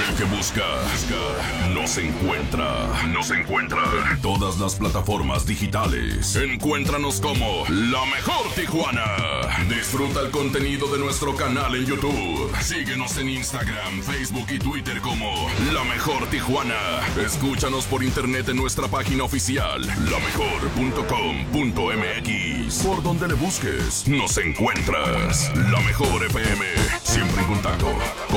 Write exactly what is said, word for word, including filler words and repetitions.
El que busca, busca, nos encuentra. Nos encuentra en todas las plataformas digitales. Encuéntranos como La Mejor Tijuana. Disfruta el contenido de nuestro canal en YouTube. Síguenos en Instagram, Facebook y Twitter como La Mejor Tijuana. Escúchanos por internet en nuestra página oficial, la mejor punto com punto m x. Por donde le busques, nos encuentras. La Mejor F M, siempre en contacto